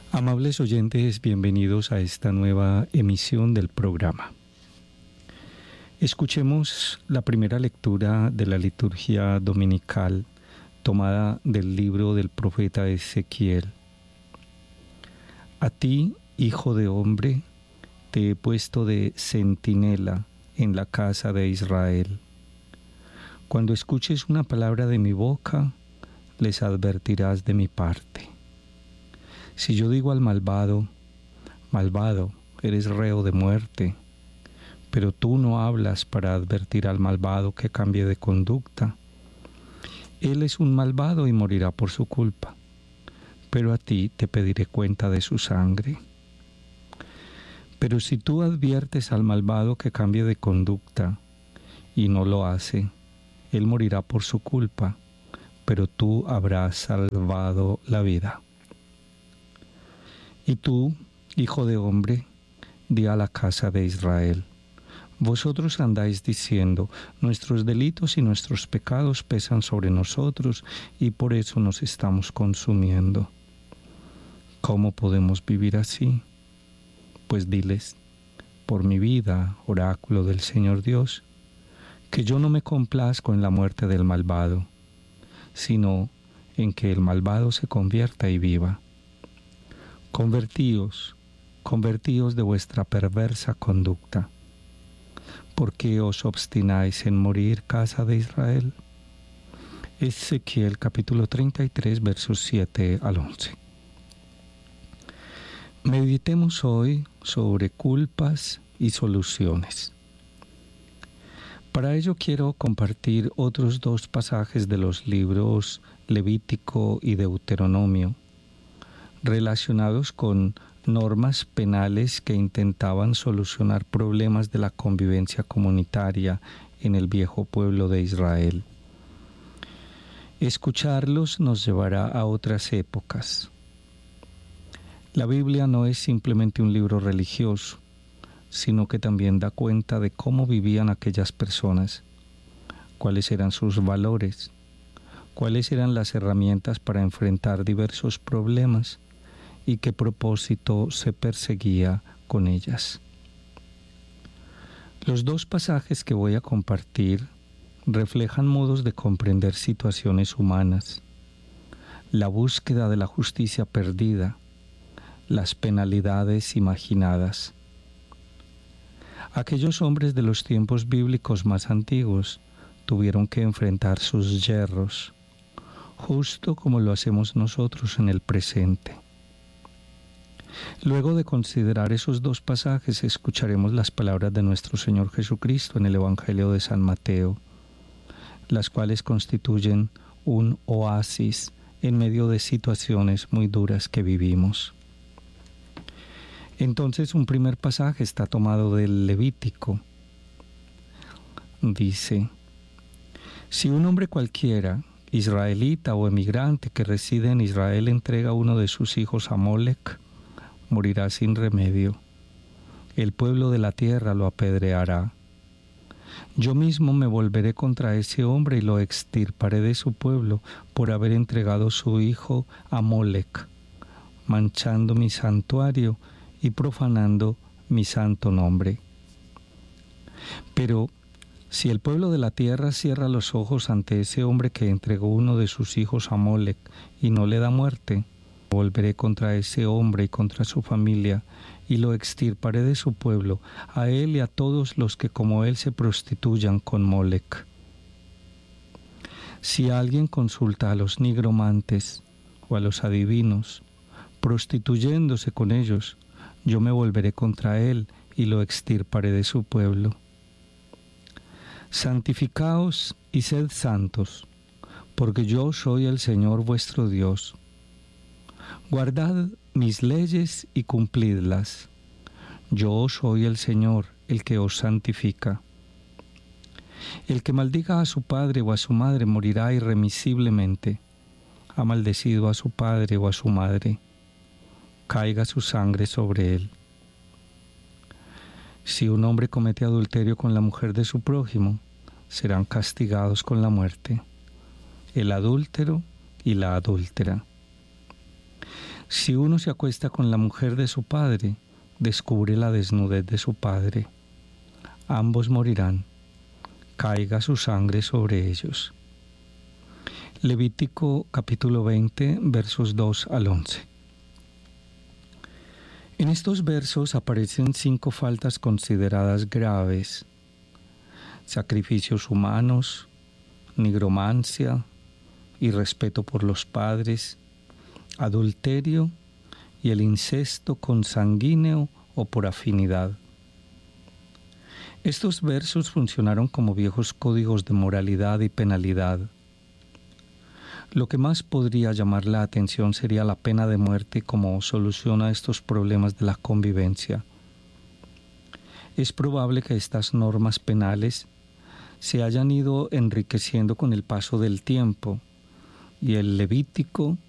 Amables oyentes, bienvenidos a esta nueva emisión del programa. Escuchemos la primera lectura de la liturgia dominical tomada del libro del profeta Ezequiel. A ti, hijo de hombre, te he puesto de centinela en la casa de Israel. Cuando escuches una palabra de mi boca, les advertirás de mi parte. Si yo digo al malvado, malvado, eres reo de muerte, pero tú no hablas para advertir al malvado que cambie de conducta. Él es un malvado y morirá por su culpa, pero a ti te pediré cuenta de su sangre. Pero si tú adviertes al malvado que cambie de conducta y no lo hace, él morirá por su culpa, pero tú habrás salvado la vida. Y tú, hijo de hombre, di a la casa de Israel: vosotros andáis diciendo, nuestros delitos y nuestros pecados pesan sobre nosotros y por eso nos estamos consumiendo. ¿Cómo podemos vivir así? Pues diles, por mi vida, oráculo del Señor Dios, que yo no me complazco en la muerte del malvado, sino en que el malvado se convierta y viva. Convertíos de vuestra perversa conducta. ¿Por qué os obstináis en morir, casa de Israel? Ezequiel capítulo 33, versos 7 al 11. Meditemos hoy sobre culpas y soluciones. Para ello quiero compartir otros dos pasajes de los libros Levítico y Deuteronomio, relacionados con normas penales que intentaban solucionar problemas de la convivencia comunitaria en el viejo pueblo de Israel. Escucharlos nos llevará a otras épocas. La Biblia no es simplemente un libro religioso, sino que también da cuenta de cómo vivían aquellas personas, cuáles eran sus valores, cuáles eran las herramientas para enfrentar diversos problemas y qué propósito se perseguía con ellas. Los dos pasajes que voy a compartir reflejan modos de comprender situaciones humanas, la búsqueda de la justicia perdida, las penalidades imaginadas. Aquellos hombres de los tiempos bíblicos más antiguos tuvieron que enfrentar sus yerros, justo como lo hacemos nosotros en el presente. Luego de considerar esos dos pasajes, escucharemos las palabras de nuestro Señor Jesucristo en el Evangelio de San Mateo, las cuales constituyen un oasis en medio de situaciones muy duras que vivimos. Entonces, un primer pasaje está tomado del Levítico. Dice: si un hombre cualquiera, israelita o emigrante que reside en Israel, entrega a uno de sus hijos a Molec, morirá sin remedio. El pueblo de la tierra lo apedreará. Yo mismo me volveré contra ese hombre y lo extirparé de su pueblo por haber entregado su hijo a Molec, manchando mi santuario y profanando mi santo nombre. Pero si el pueblo de la tierra cierra los ojos ante ese hombre que entregó uno de sus hijos a Molec y no le da muerte, volveré contra ese hombre y contra su familia y lo extirparé de su pueblo, a él y a todos los que como él se prostituyan con Molec. Si alguien consulta a los nigromantes o a los adivinos, prostituyéndose con ellos, yo me volveré contra él y lo extirparé de su pueblo. Santificaos y sed santos, porque yo soy el Señor vuestro Dios. Guardad mis leyes y cumplidlas. Yo soy el Señor, el que os santifica. El que maldiga a su padre o a su madre morirá irremisiblemente. Ha maldecido a su padre o a su madre. Caiga su sangre sobre él. Si un hombre comete adulterio con la mujer de su prójimo, serán castigados con la muerte, el adúltero y la adúltera. Si uno se acuesta con la mujer de su padre, descubre la desnudez de su padre. Ambos morirán. Caiga su sangre sobre ellos. Levítico capítulo 20, versos 2 al 11. En estos versos aparecen 5 faltas consideradas graves: sacrificios humanos, nigromancia, irrespeto por los padres, adulterio y el incesto consanguíneo o por afinidad. Estos versos funcionaron como viejos códigos de moralidad y penalidad. Lo que más podría llamar la atención sería la pena de muerte como solución a estos problemas de la convivencia. Es probable que estas normas penales se hayan ido enriqueciendo con el paso del tiempo, y el Levítico